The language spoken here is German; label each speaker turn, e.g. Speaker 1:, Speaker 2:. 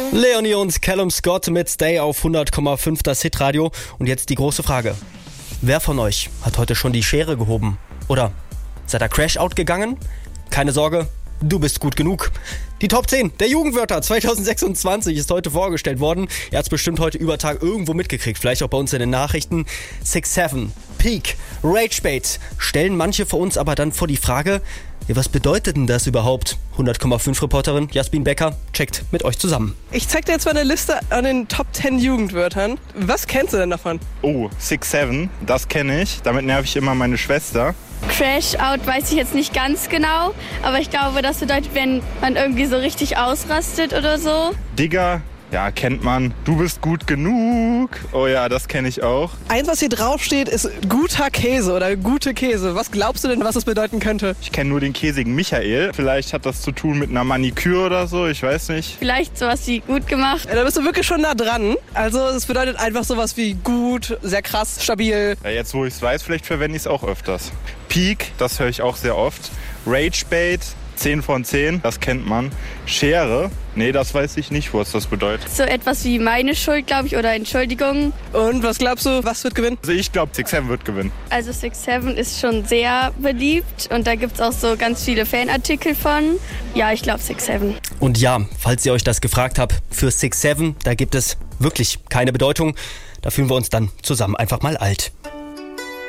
Speaker 1: Leonie und Callum Scott mit Stay auf 100,5 das Hitradio. Und jetzt die große Frage. Wer von euch hat heute schon die Schere gehoben? Oder seid ihr Crash-Out gegangen? Keine Sorge, du bist gut genug. Die Top 10 der Jugendwörter 2026 ist heute vorgestellt worden. Ihr habt es bestimmt heute über Tag irgendwo mitgekriegt, vielleicht auch bei uns in den Nachrichten. 6-7, Peak, Ragebait stellen manche von uns aber dann vor die Frage, ja, was bedeutet denn das überhaupt? 100,5 Reporterin Jasmin Becker checkt mit euch zusammen.
Speaker 2: Ich zeig dir jetzt mal eine Liste an den Top 10 Jugendwörtern. Was kennst du denn davon?
Speaker 3: Oh, 6-7, das kenne ich. Damit nerv ich immer meine Schwester.
Speaker 4: Crash-Out weiß ich jetzt nicht ganz genau, aber ich glaube, das bedeutet, wenn man irgendwie so richtig ausrastet oder so.
Speaker 3: Digger, ja, kennt man. Du bist gut genug. Oh ja, das kenne ich auch.
Speaker 2: Eins, was hier draufsteht, ist guter Käse oder gute Käse. Was glaubst du denn, was das bedeuten könnte?
Speaker 3: Ich kenne nur den käsigen Michael. Vielleicht hat das zu tun mit einer Maniküre oder so, ich weiß nicht.
Speaker 4: Vielleicht sowas wie gut gemacht.
Speaker 2: Ja, da bist du wirklich schon nah dran. Also es bedeutet einfach sowas wie gut, sehr krass, stabil.
Speaker 3: Ja, jetzt, wo ich es weiß, vielleicht verwende ich es auch öfters. Peak, das höre ich auch sehr oft. Ragebait, 10 von 10, das kennt man. Schere, nee, das weiß ich nicht, was das bedeutet.
Speaker 4: So etwas wie meine Schuld, glaube ich, oder Entschuldigung.
Speaker 2: Und was glaubst du, was wird gewinnen?
Speaker 3: Also ich glaube, 6-7 wird gewinnen.
Speaker 4: Also 6-7 ist schon sehr beliebt und da gibt es auch so ganz viele Fanartikel von. Ja, ich glaube 6-7.
Speaker 1: Und ja, falls ihr euch das gefragt habt, für 6-7, da gibt es wirklich keine Bedeutung. Da fühlen wir uns dann zusammen einfach mal alt.